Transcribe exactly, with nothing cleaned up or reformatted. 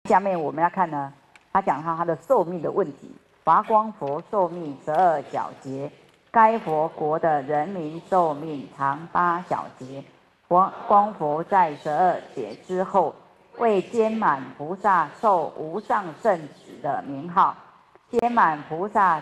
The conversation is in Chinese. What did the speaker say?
下面我们要看呢，他讲他他的寿命的问题。华光佛寿命十二小节，该佛国的人民寿命长八小节。华光佛在十二节之后，为坚满菩萨受无上圣子的名号。坚满菩萨